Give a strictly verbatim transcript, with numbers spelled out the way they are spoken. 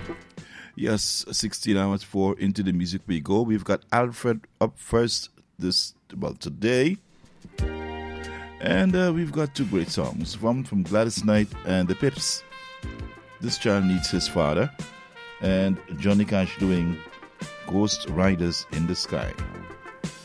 Yes, sixteen hours for Into the Music we go. We've got Alfred up first this well today. And uh, we've got two great songs. One from Gladys Knight and the Pips. This Child Needs His Father. And Johnny Cash doing Ghost Riders in the Sky.